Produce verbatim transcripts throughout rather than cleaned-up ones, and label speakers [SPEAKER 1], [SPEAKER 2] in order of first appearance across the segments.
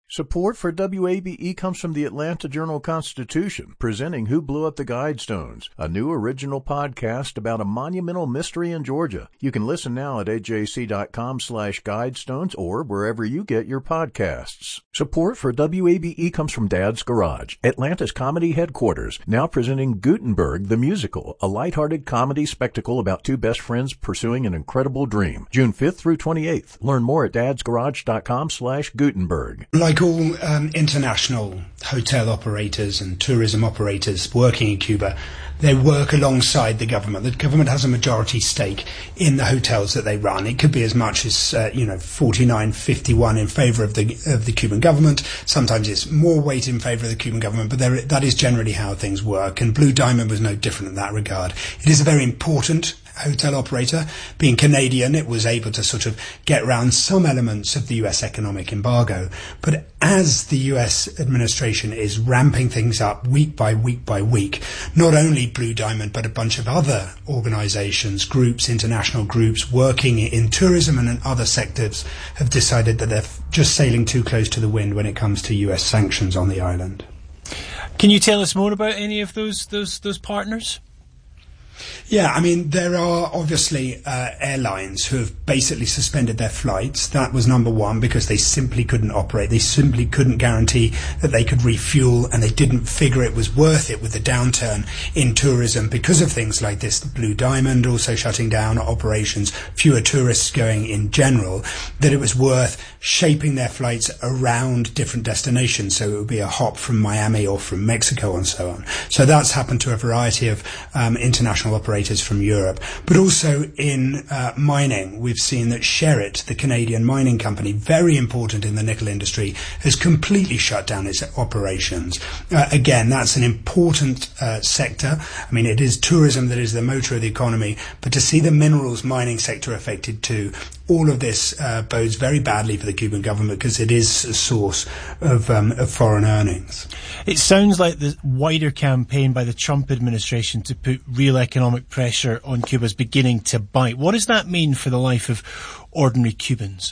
[SPEAKER 1] Support for W A B E comes from the Atlanta Journal-Constitution, presenting Who Blew Up the Guidestones, a new original podcast about a monumental mystery in Georgia. You can listen now at A J C dot com slash guidestones or wherever you get your podcasts. Support for W A B E comes from Dad's Garage, Atlanta's comedy headquarters, now presenting Gutenberg the Musical, a lighthearted comedy spectacle about two best friends pursuing an incredible dream. June fifth through twenty-eighth. Learn more at dads garage dot com slash Gutenberg.
[SPEAKER 2] Like all um, international hotel operators and tourism operators working in Cuba, they work alongside the government. The government has a majority stake in the hotels that they run. It could be as much as, uh, you know, forty-nine fifty-one in favour of the of the Cuban government. Sometimes it's more weight in favour of the Cuban government, but there, that is generally how things work. And Blue Diamond was no different in that regard. It is a very important hotel operator. Being Canadian, it was able to sort of get around some elements of the U S economic embargo. But as the U S administration is ramping things up week by week by week, not only Blue Diamond, but a bunch of other organizations, groups, international groups working in tourism and in other sectors have decided that they're just sailing too close to the wind when it comes to U S sanctions on the island.
[SPEAKER 3] Can you tell us more about any of those those those partners?
[SPEAKER 2] Yeah, I mean, there are obviously uh, airlines who have basically suspended their flights. That was number one because they simply couldn't operate. They simply couldn't guarantee that they could refuel, and they didn't figure it was worth it with the downturn in tourism because of things like this. Blue Diamond also shutting down operations, fewer tourists going in general, that it was worth shaping their flights around different destinations. So it would be a hop from Miami or from Mexico and so on. So that's happened to a variety of um, international operators from Europe, but also in uh, mining. We've seen that Sherritt, the Canadian mining company, very important in the nickel industry, has completely shut down its operations. Uh, again, that's an important uh, sector. I mean, it is tourism that is the motor of the economy, but to see the minerals mining sector affected too, all of this uh, bodes very badly for the Cuban government because it is a source of, um, of foreign earnings.
[SPEAKER 3] It sounds like the wider campaign by the Trump administration to put real economic pressure on Cuba is beginning to bite. What does that mean for the life of ordinary Cubans?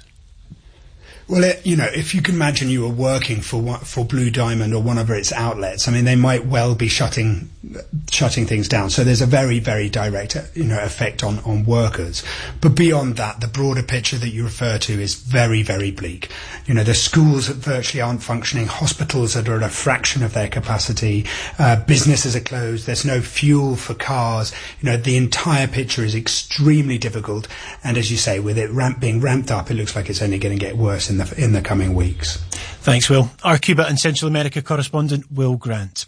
[SPEAKER 2] Well, it, you know, if you can imagine you were working for for Blue Diamond or one of its outlets, I mean, they might well be shutting shutting things down. So there's a very, very direct, you know, effect on, on workers. But beyond that, the broader picture that you refer to is very, very bleak. You know, the schools that virtually aren't functioning, hospitals that are at a fraction of their capacity, uh, businesses are closed, there's no fuel for cars. You know, the entire picture is extremely difficult. And as you say, with it ramp, being ramped up, it looks like it's only going to get worse in the in the coming weeks.
[SPEAKER 3] Thanks, Will. Our Cuba and Central America correspondent, Will Grant.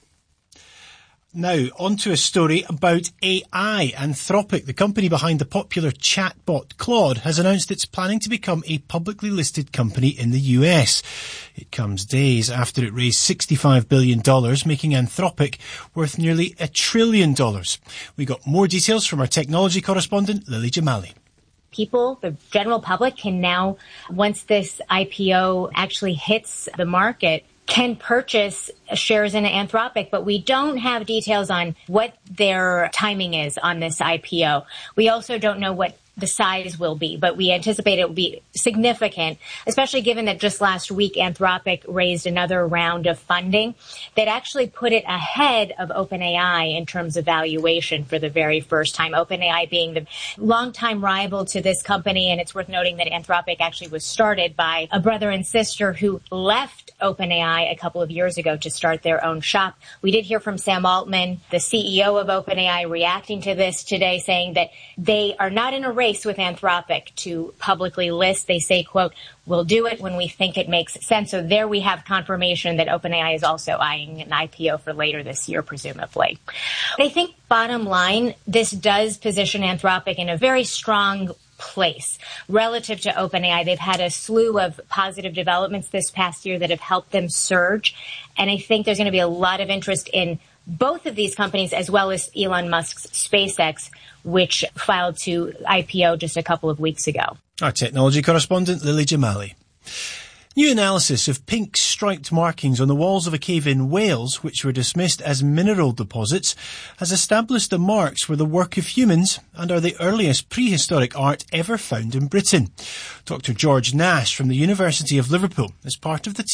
[SPEAKER 3] Now, on to a story about A I. Anthropic, the company behind the popular chatbot Claude, has announced it's planning to become a publicly listed company in the U S. It comes days after it raised sixty-five billion dollars, making Anthropic worth nearly a trillion dollars. We got more details from our technology correspondent, Lily Jamali.
[SPEAKER 4] People, the general public, can now, once this I P O actually hits the market, can purchase shares in Anthropic, but we don't have details on what their timing is on this I P O. We also don't know what the size will be, but we anticipate it will be significant, especially given that just last week Anthropic raised another round of funding that actually put it ahead of OpenAI in terms of valuation for the very first time. OpenAI being the longtime rival to this company, and it's worth noting that Anthropic actually was started by a brother and sister who left OpenAI a couple of years ago to start their own shop. We did hear from Sam Altman, the C E O of OpenAI, reacting to this today, saying that they are not in a race with Anthropic to publicly list. They say, quote, "We'll do it when we think it makes sense." So there we have confirmation that OpenAI is also eyeing an I P O for later this year, presumably. But I think bottom line, this does position Anthropic in a very strong place relative to OpenAI. They've had a slew of positive developments this past year that have helped them surge. And I think there's going to be a lot of interest in both of these companies, as well as Elon Musk's SpaceX, which filed to I P O just a couple of weeks ago.
[SPEAKER 3] Our technology correspondent, Lily Jamali. New analysis of pink striped markings on the walls of a cave in Wales, which were dismissed as mineral deposits, has established the marks were the work of humans and are the earliest prehistoric art ever found in Britain. Doctor George Nash from the University of Liverpool is part of the